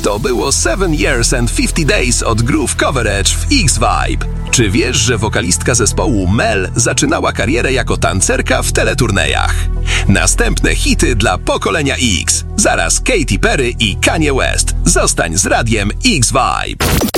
To było 7 Years and 50 Days od Groove Coverage w X-Vibe. Czy wiesz, że wokalistka zespołu Mel zaczynała karierę jako tancerka w teleturnejach? Następne hity dla pokolenia X. Zaraz Katy Perry i Kanye West. Zostań z radiem X-Vibe.